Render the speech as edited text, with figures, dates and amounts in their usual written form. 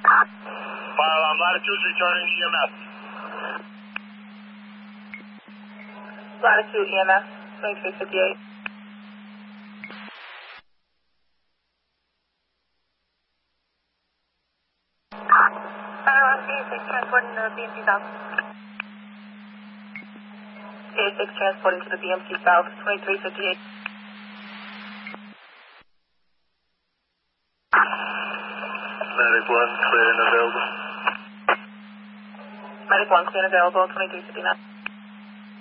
Fire alarm Latitude's returning EMS. Latitude EMS, 2358. Fire alarm 86, transporting to BMC South. 86, transporting to the BMC South, 2358. Medic 1, clear and available. Medic 1, clear and available, 2359.